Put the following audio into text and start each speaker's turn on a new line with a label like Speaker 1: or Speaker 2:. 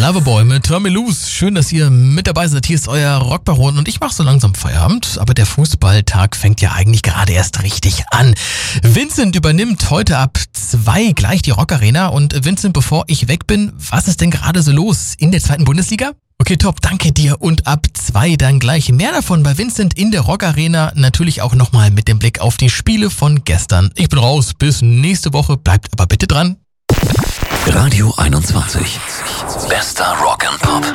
Speaker 1: Loverboy mit Turn Me Loose. Schön, dass ihr mit dabei seid. Hier ist euer Rockbaron und ich mache so langsam Feierabend. Aber der Fußballtag fängt ja eigentlich gerade erst richtig an. Vincent übernimmt heute ab 2 gleich die Rockarena. Und Vincent, bevor ich weg bin, was ist denn gerade so los in der 2. Bundesliga? Okay, top, danke dir. Und ab 2 dann gleich mehr davon bei Vincent in der Rockarena. Natürlich auch nochmal mit dem Blick auf die Spiele von gestern. Ich bin raus, bis nächste Woche. Bleibt aber bitte dran.
Speaker 2: Radio 21. Bester Rock and Pop.